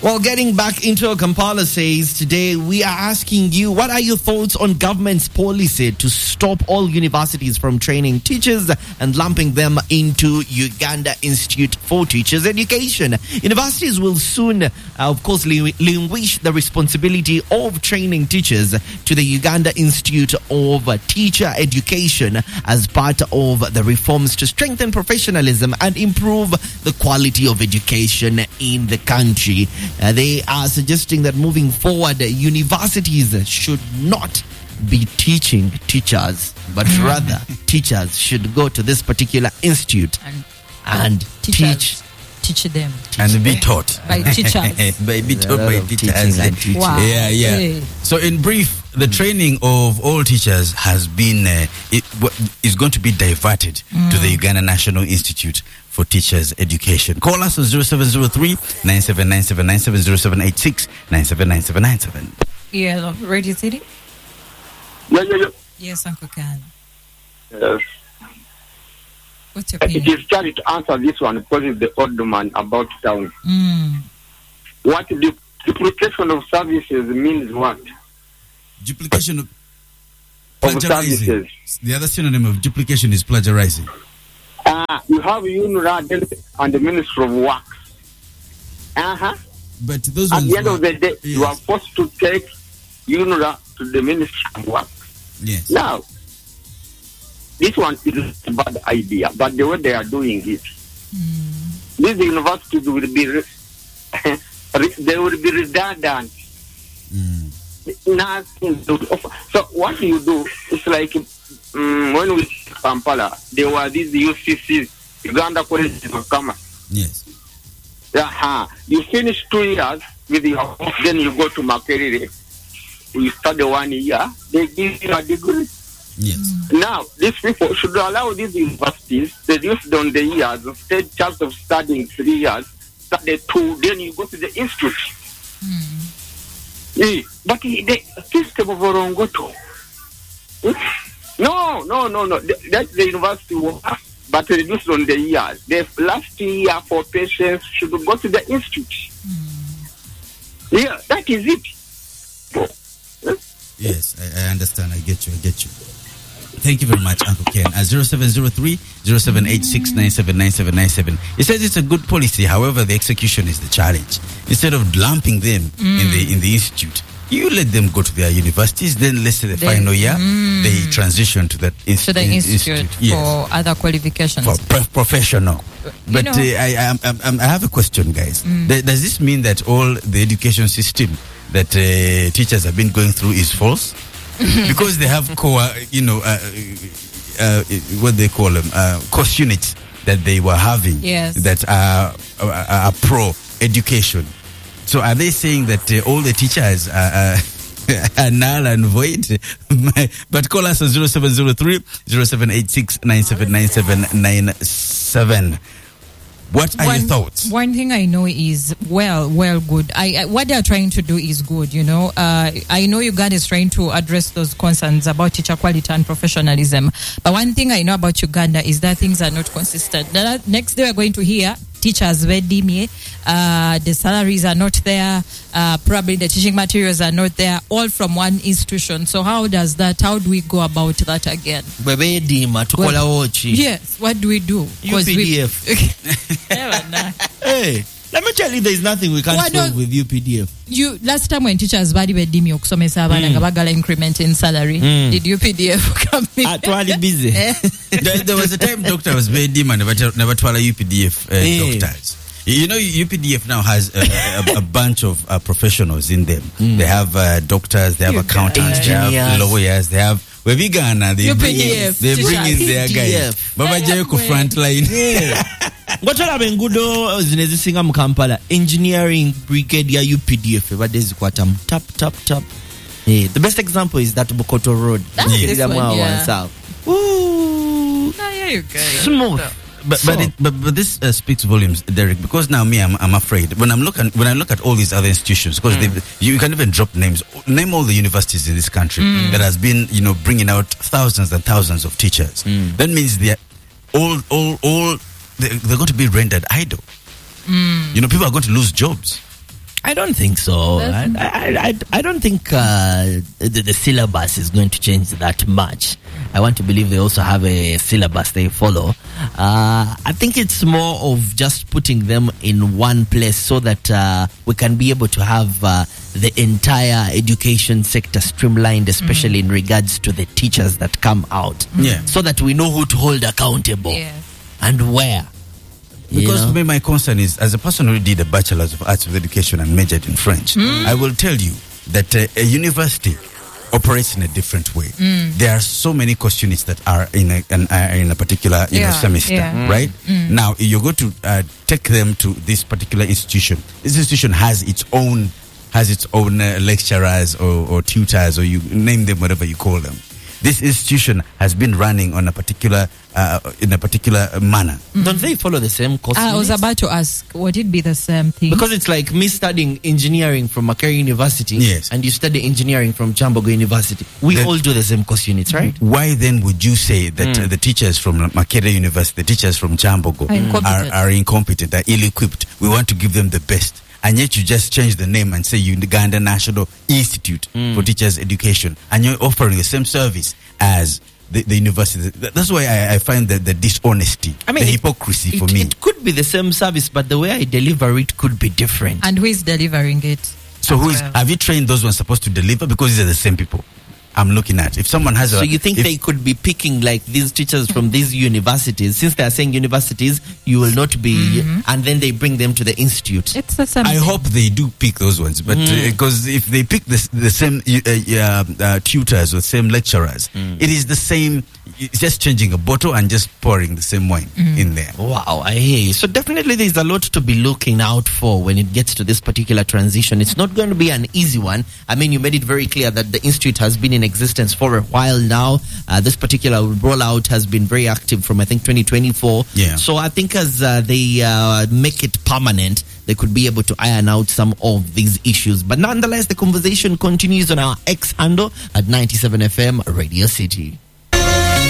Well, getting back into Kampala says today we are asking you, what are your thoughts on government's policy to stop all universities from training teachers and lumping them into Uganda Institute for Teachers Education? Universities will soon, of course, relinquish the responsibility of training teachers to the Uganda Institute of Teacher Education as part of the reforms to strengthen professionalism and improve the quality of education in the country. They are suggesting that moving forward, universities should not be teaching teachers, but rather teachers should go to this particular institute and teach them and be taught by teachers. Be taught by teachers. Wow. Yeah. Hey. So in brief, the training of all teachers has been is going to be diverted to the Uganda National Institute for Teachers Education. Call us on 0703-979797, 0786-979797. Yeah, Radio City? Yeah. Yes, Uncle Khan. Yes. What's your It opinion? is scary to answer this one because it's the old man about town. What the duplication of services means what? Duplication of Of plagiarizing. services. The other synonym of duplication is plagiarizing. You have UNRA and the Ministry of Works. But those At ones the end were- of the day, you are yes. forced to take UNRA to the Ministry of Works. Yes. Now, this one is a bad idea, but the way they are doing it, these universities will be they will be redundant. Nothing to offer. So what you do is like when we Kampala, there were these UCCs, Uganda College of Commerce. Yes. You finish 2 years with your, then you go to Makerere. You study 1 year, they give you a degree. Yes. Now, these people should allow these universities, reduced on the years, instead chance of studying 3 years, study 2, then you go to the institute. But the system of Orongoto, no. That's the university work, but reduced on the years. The last year for patients should go to the institute. Yeah, that is it. Yes, I understand. I get you. Thank you very much, Uncle Ken. 0703-0786-979797. It says it's a good policy. However, the execution is the challenge. Instead of lumping them in the institute, you let them go to their universities. Then, let's say the final year, they transition to that To the institute for other qualifications. For professional. But I have a question, guys. Does this mean that all the education system that teachers have been going through is false? Because they have what they call them, course units that they were having that are pro education. So are they saying that all the teachers are null and void? But call us on 0703-0786-979797. What are your thoughts? One thing I know is well good. What they are trying to do is good, I know Uganda is trying to address those concerns about teacher quality and professionalism. But one thing I know about Uganda is that things are not consistent. Next day we're going to hear teachers the salaries are not there, probably the teaching materials are not there, all from one institution. So how do we go about that again? Yes, what do we do? UPDF. Hey, let me tell you, there is nothing we can't solve with UPDF. Last time when teachers bali bedimi okusomesa abana nga bagala increment in salary, did UPDF come in? Actually busy. There was a time doctor was very demand never twala UPDF doctors. UPDF now has a bunch of professionals in them. They have doctors, they have accountants, they have lawyers, they have Webigana, they bring in their guys. Baba Jayo ku front line. Ngotola bengudo zinezisinga mu Kampala engineering brigade ya UPDF badezi kwata tap. The best example is that Bokoto Road. This one, Ooh. You guys. Smooth. But this speaks volumes, Derek, because now I'm afraid when I look at all these other institutions, because you can even drop names, name all the universities in this country that has been bringing out thousands and thousands of teachers. That means they're going to be rendered idle. People are going to lose jobs. I don't think so. I don't think the syllabus is going to change that much. I want to believe they also have a syllabus they follow. I think it's more of just putting them in one place so that we can be able to have the entire education sector streamlined, especially in regards to the teachers that come out. Yeah. So that we know who to hold accountable and where. Because my concern is, as a person who did a Bachelor's of Arts with Education and majored in French, I will tell you that a university operates in a different way. There are so many questions that are in a particular semester, right? Now, you go to take them to this particular institution. This institution has its own lecturers or tutors, or you name them whatever you call them. This institution has been running on a particular in a particular manner. Don't they follow the same course? I was about to ask, would it be the same thing? Because it's like me studying engineering from Makerere University, and you study engineering from Chambogo University. We all do the same course units, right? Why then would you say that the teachers from Makerere University, the teachers from Chambogo are incompetent, are ill-equipped? We want to give them the best. And yet you just change the name and say Uganda National Institute for Teachers Education, and you're offering the same service as the university. That's why I find that the dishonesty, the hypocrisy for me. It could be the same service, but the way I deliver it could be different. And who is delivering it? So have you trained those ones supposed to deliver? Because these are the same people I'm looking at. If someone has So you think they could be picking like these teachers from these universities? Since they are saying universities, you will not be, and then they bring them to the institute. It's the same. I hope they do pick those ones, but because if they pick the same tutors or same lecturers, it is the same. It's just changing a bottle and just pouring the same wine in there. Wow, I hear you. So definitely there's a lot to be looking out for when it gets to this particular transition. It's not going to be an easy one. I mean, you made it very clear that the institute has been in existence for a while now. This particular rollout has been very active from, I think, 2024. Yeah. So I think as they make it permanent, they could be able to iron out some of these issues. But nonetheless, the conversation continues on our X handle at 97FM Radio City.